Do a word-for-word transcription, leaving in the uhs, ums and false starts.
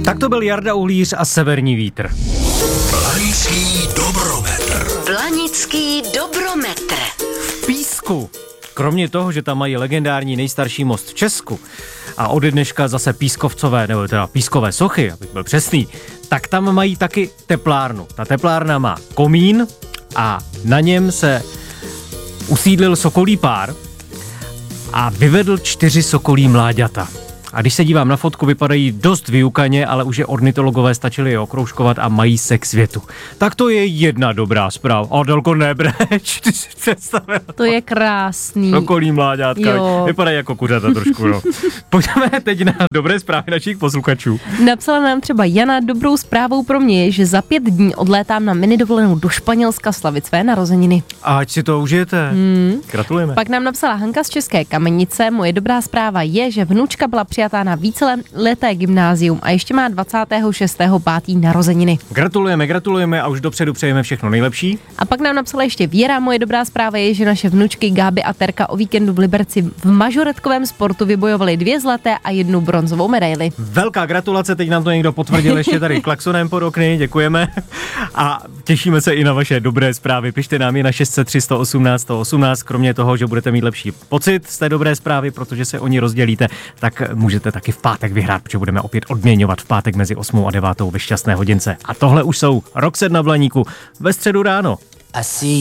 Tak to byl Jarda Uhlíř a Severní vítr. Planický dobrometr. Planický dobrometr. V Písku. Kromě toho, že tam mají legendární nejstarší most v Česku a ode dneška zase pískovcové, nebo teda pískové sochy, abych byl přesný, tak tam mají taky teplárnu. Ta teplárna má komín a na něm se usídlil sokolí pár a vyvedl čtyři sokolí mláďata. A když se dívám na fotku, vypadají dost vyukaně, ale už je ornitologové stačili je okroužkovat a mají se k světu. Tak to je jedna dobrá zpráva. Adelko, nebreč, ty si představila. To je krásný. Sokolí mláďátka, Jo. vypadají jako kuřata trošku, no. Pojďme teď na dobré zprávy našich posluchačů. Napsala nám třeba Jana, dobrou zprávou pro mě je, že za pět dní odlétám na mini dovolenou do Španělska slavit své narozeniny. Ať si to užijete. Hmm. Gratulujeme. Pak nám napsala Hanka z České Kamenice, moje dobrá zpráva je, že vnučka byla přijatá na víceleté gymnázium a ještě má dvacátého šestého pátého narozeniny. Gratulujeme, gratulujeme a už dopředu přejeme všechno nejlepší. A pak nám napsala ještě Věra, moje dobrá zpráva je, že naše vnučky Gáby a Terka o víkendu v Liberci v mažoretkovém sportu vybojovaly dvě zlaté a jednu bronzovou medaili. Velká gratulace, teď nám to někdo potvrdil ještě tady klaxonem pod okny, děkujeme. A těšíme se i na vaše dobré zprávy. Pište nám je na šest set tři sto osmnáct sto osmnáct, kromě toho, že budete mít lepší pocit z té dobré zprávy, protože se o ní rozdělíte, tak můžete taky v pátek vyhrát, protože budeme opět odměňovat v pátek mezi osmou a devátou ve šťastné hodince. A tohle už jsou Roxette na Blaníku ve středu ráno. Asi